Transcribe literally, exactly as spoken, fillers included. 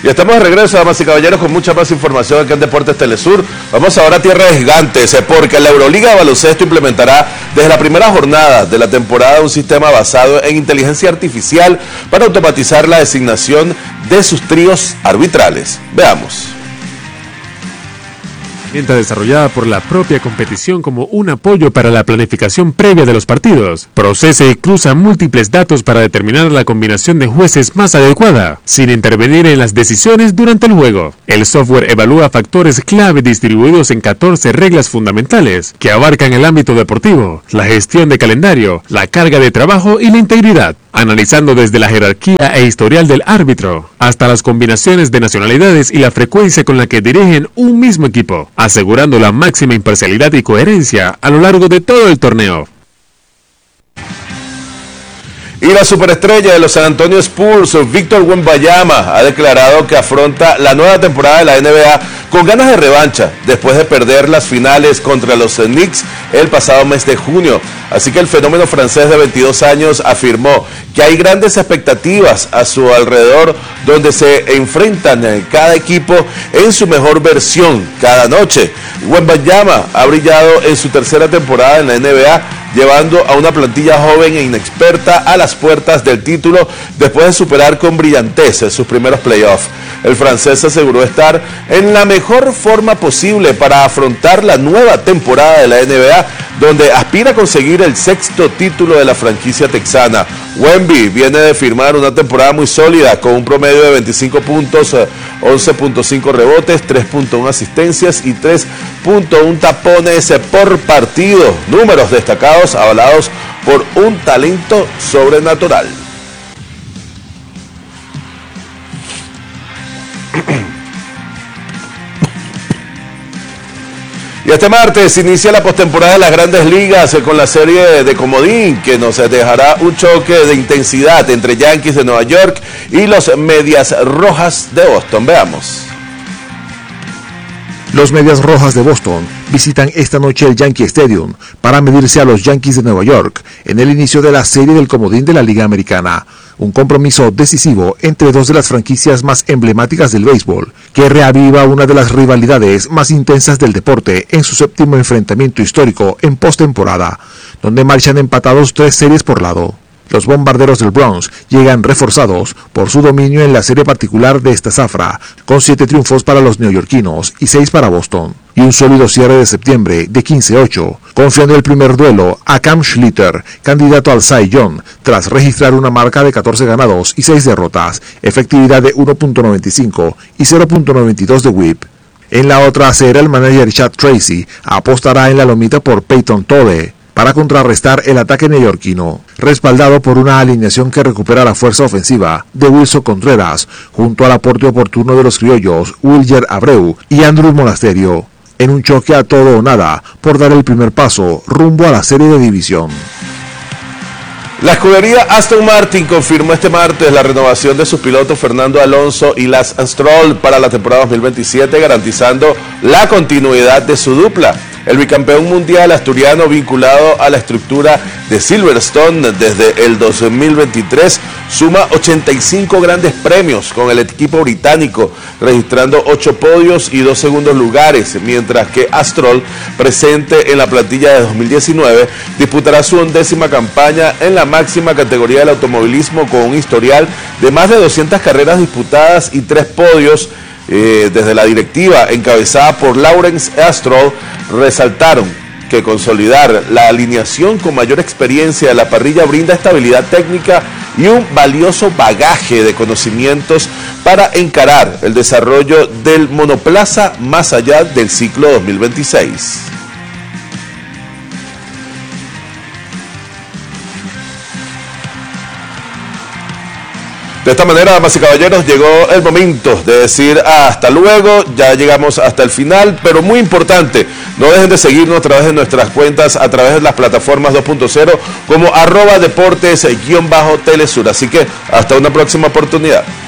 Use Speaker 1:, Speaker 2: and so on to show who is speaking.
Speaker 1: Y estamos de regreso, damas y caballeros, con mucha más información aquí en Deportes Telesur. Vamos ahora a tierra de gigantes, porque la Euroliga de baloncesto implementará desde la primera jornada de la temporada un sistema basado en inteligencia artificial para automatizar la designación de sus tríos arbitrales. Veamos.
Speaker 2: Desarrollada por la propia competición como un apoyo para la planificación previa de los partidos, procesa y cruza múltiples datos para determinar la combinación de jueces más adecuada, sin intervenir en las decisiones durante el juego. El software evalúa factores clave distribuidos en catorce reglas fundamentales que abarcan el ámbito deportivo, la gestión de calendario, la carga de trabajo y la integridad, analizando desde la jerarquía e historial del árbitro hasta las combinaciones de nacionalidades y la frecuencia con la que dirigen un mismo equipo, asegurando la máxima imparcialidad y coherencia a lo largo de todo el torneo.
Speaker 1: Y la superestrella de los San Antonio Spurs, Víctor Wembanyama, ha declarado que afronta la nueva temporada de la N B A con ganas de revancha después de perder las finales contra los Knicks el pasado mes de junio. Así que el fenómeno francés de veintidós años afirmó que hay grandes expectativas a su alrededor, donde se enfrentan cada equipo en su mejor versión cada noche. Wembanyama ha brillado en su tercera temporada en la N B A, llevando a una plantilla joven e inexperta a las puertas del título después de superar con brillantez sus primeros playoffs. El francés aseguró estar en la mejor forma posible para afrontar la nueva temporada de la N B A, donde aspira a conseguir el sexto título de la franquicia texana. Wemby viene de firmar una temporada muy sólida con un promedio de veinticinco puntos, once punto cinco rebotes, tres punto uno asistencias y tres punto uno tapones por partido. Números destacados avalados por un talento sobrenatural. Y este martes inicia la postemporada de las Grandes Ligas con la serie de comodín, que nos dejará un choque de intensidad entre Yankees de Nueva York y los Medias Rojas de Boston. Veamos.
Speaker 3: Los Medias Rojas de Boston visitan esta noche el Yankee Stadium para medirse a los Yankees de Nueva York en el inicio de la serie del comodín de la Liga Americana. Un compromiso decisivo entre dos de las franquicias más emblemáticas del béisbol, que reaviva una de las rivalidades más intensas del deporte en su séptimo enfrentamiento histórico en postemporada, donde marchan empatados tres series por lado. Los bombarderos del Bronx llegan reforzados por su dominio en la serie particular de esta zafra, con siete triunfos para los neoyorquinos y seis para Boston, y un sólido cierre de septiembre de quince ocho, confiando el primer duelo a Cam Schlitter, candidato al Cy Young, tras registrar una marca de catorce ganados y seis derrotas, efectividad de uno punto noventa y cinco y cero punto noventa y dos de whip. En la otra acera, el manager Chad Tracy apostará en la lomita por Peyton Tolle, para contrarrestar el ataque neoyorquino, respaldado por una alineación que recupera la fuerza ofensiva de Wilson Contreras, junto al aporte oportuno de los criollos Wilyer Abreu y Andrew Monasterio, en un choque a todo o nada por dar el primer paso rumbo a la serie de división.
Speaker 1: La escudería Aston Martin confirmó este martes la renovación de sus pilotos Fernando Alonso y Lance Stroll para la temporada dos mil veintisiete, garantizando la continuidad de su dupla. El bicampeón mundial asturiano, vinculado a la estructura de Silverstone desde el dos mil veintitrés, suma ochenta y cinco grandes premios con el equipo británico, registrando ocho podios y dos segundos lugares, mientras que Stroll, presente en la plantilla de dos mil diecinueve, disputará su undécima campaña en la máxima categoría del automovilismo, con un historial de más de doscientas carreras disputadas y tres podios. Eh, desde la directiva encabezada por Lawrence Stroll resaltaron que consolidar la alineación con mayor experiencia de la parrilla brinda estabilidad técnica y un valioso bagaje de conocimientos para encarar el desarrollo del monoplaza más allá del ciclo dos mil veintiséis. De esta manera, damas y caballeros, llegó el momento de decir hasta luego. Ya llegamos hasta el final, pero muy importante, no dejen de seguirnos a través de nuestras cuentas, a través de las plataformas dos punto cero, como arroba deportes guión bajo telesur. Así que hasta una próxima oportunidad.